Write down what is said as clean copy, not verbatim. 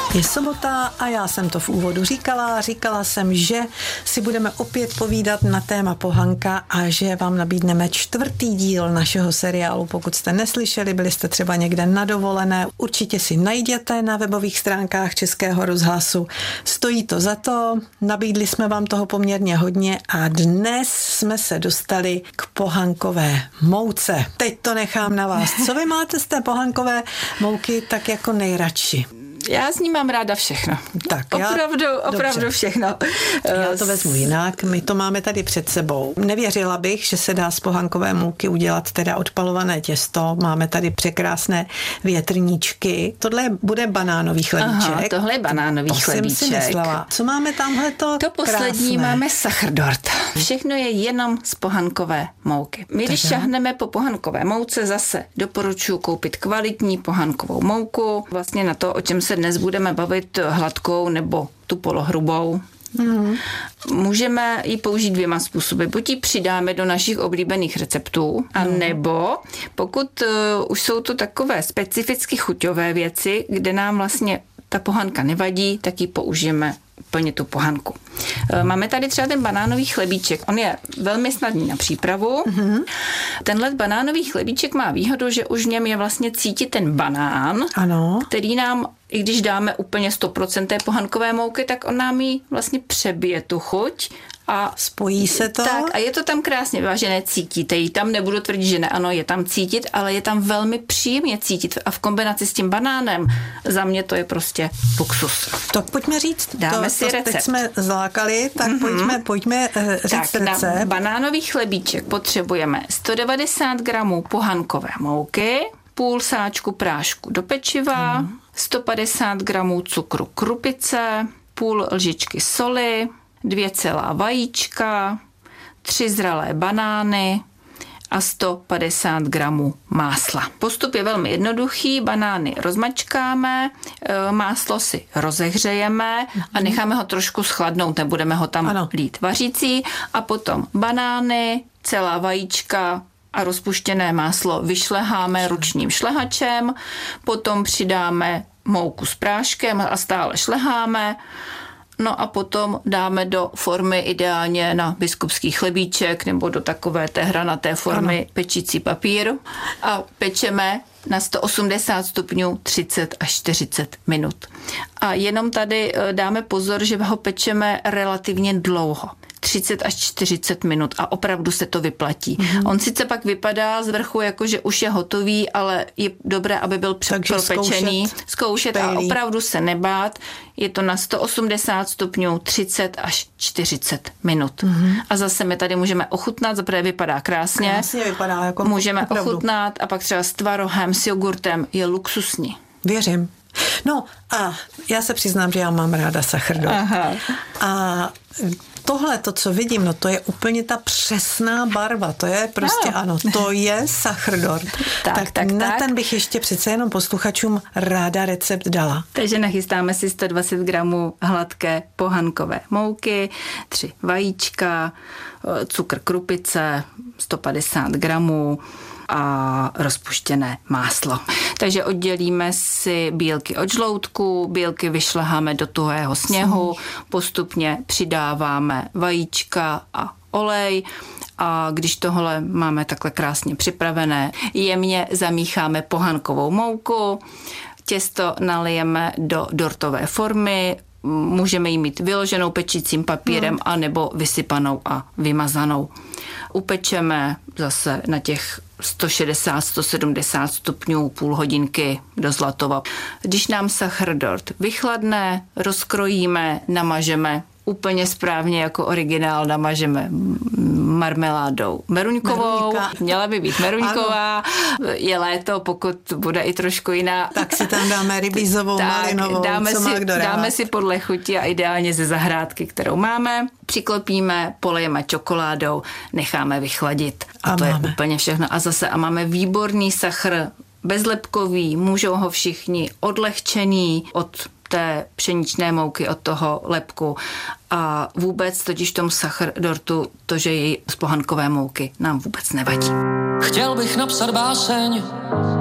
Je sobota a já jsem to v úvodu říkala. Říkala jsem, že si budeme opět povídat na téma pohanka a že vám nabídneme 4. díl našeho seriálu. Pokud jste neslyšeli, byli jste třeba někde na dovolené, určitě si najděte na webových stránkách Českého rozhlasu. Stojí to za to, nabídli jsme vám toho poměrně hodně a dnes jsme se dostali k pohankové mouce. Teď to nechám na vás. Co vy máte z té pohankové mouky tak jako nejradši? Já s ní mám ráda všechno. Tak, opravdu všechno. Já to vezmu jinak. My to máme tady před sebou. Nevěřila bych, že se dá z pohankové mouky udělat teda odpalované těsto. Máme tady překrásné větrníčky. Tohle bude banánový chlebíček. Aha, tohle je banánový chlebíček. Jsem si myslela. Co máme tamhleto? To poslední krásné. Máme sachrdort. Všechno je jenom z pohankové mouky. My, když šahneme po pohankové mouce, zase doporučuji koupit kvalitní pohankovou mouku. Vlastně na to, o čem se dnes budeme bavit, hladkou nebo tu polohrubou. Můžeme ji použít 2 způsoby. Buď ji přidáme do našich oblíbených receptů, a nebo pokud už jsou to takové specificky chuťové věci, kde nám vlastně ta pohanka nevadí, tak ji použijeme úplně tu pohanku. Máme tady třeba ten banánový chlebíček. On je velmi snadný na přípravu. Tenhle banánový chlebíček má výhodu, že už v něm je vlastně cítit ten banán, který nám, i když dáme úplně 100% té pohankové mouky, tak on nám jí vlastně přebije tu chuť. A spojí se to? Tak a je to tam krásně vyvážené, cítíte ji tam, nebudu tvrdit, že ne, ano, je tam cítit, ale je tam velmi příjemně cítit a v kombinaci s tím banánem za mě to je prostě luxus. Tak pojďme říct, dáme si recept. Teď jsme zlákali, tak pojďme říct recept. Na banánový chlebíček potřebujeme 190 gramů pohankové mouky, půl sáčku prášku do pečiva, 150 gramů cukru krupice, půl lžičky soli, 2 celá vajíčka, 3 zralé banány a 150 gramů másla. Postup je velmi jednoduchý, banány rozmačkáme, máslo si rozehřejeme a necháme ho trošku schladnout, nebudeme ho tam lít vařící a potom banány, celá vajíčka a rozpuštěné máslo vyšleháme ručním šlehačem, potom přidáme mouku s práškem a stále šleháme. No a potom dáme do formy ideálně na biskupský chlebíček nebo do takové té hranaté formy pečící papír a pečeme na 180 stupňů 30 až 40 minut. A jenom tady dáme pozor, že ho pečeme relativně dlouho. 30 až 40 minut a opravdu se to vyplatí. On sice pak vypadá z vrchu jako, že už je hotový, ale je dobré, aby byl propečený. Zkoušet a opravdu se nebát. Je to na 180 stupňů 30 až 40 minut. A zase my tady můžeme ochutnat, zaprvé vypadá krásně. Krásně vypadá, jako můžeme opravdu ochutnat a pak třeba s tvarohem, s jogurtem je luxusní. Věřím. No a já se přiznám, že já mám ráda sachrdort. A tohle, to, co vidím, no to je úplně ta přesná barva. To je prostě, to je sachrdort. Tak ten bych ještě přece jenom posluchačům ráda recept dala. Takže nachystáme si 120 gramů hladké pohankové mouky, 3 vajíčka, cukr krupice, 150 gramů, a rozpuštěné máslo. Takže oddělíme si bílky od žloutku, bílky vyšleháme do tuhého sněhu, postupně přidáváme vajíčka a olej a když tohle máme takhle krásně připravené, jemně zamícháme pohankovou mouku, těsto nalijeme do dortové formy, můžeme ji mít vyloženou pečícím papírem anebo vysypanou a vymazanou. Upečeme zase na těch 160-170 stupňů půl hodinky do zlatova. Když nám sachrdort vychladne, rozkrojíme, namažeme úplně správně jako originál, namažeme marmeládou meruňkovou. Měla by být meruňková. Je léto, pokud bude i trošku jiná. Tak si tam dáme rybízovou, malinovou, dáme si podle chuti a ideálně ze zahrádky, kterou máme. Přiklopíme, polejeme čokoládou, necháme vychladit. A to je úplně všechno. A zase máme výborný sachr, bezlepkový, můžou ho všichni, odlehčený od té pšeničné mouky, od toho lepku a vůbec totiž v tom sachrdortu to, že je z pohankové mouky, nám vůbec nevadí. Chtěl bych napsat báseň